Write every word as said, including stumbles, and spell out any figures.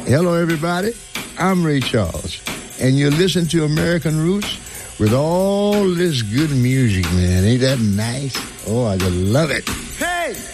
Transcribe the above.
Hello, everybody. I'm Ray Charles, and you're listening to American Roots with all this good music, man. Ain't that nice? Oh, I just love it. Hey!